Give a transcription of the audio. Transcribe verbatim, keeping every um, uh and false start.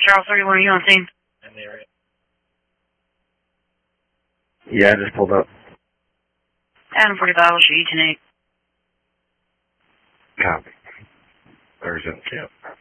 Charles thirty-one, are you on scene? In the area. Yeah, I just pulled up. Adam forty-five, I'll shoot you tonight. Copy. There's it. Yep.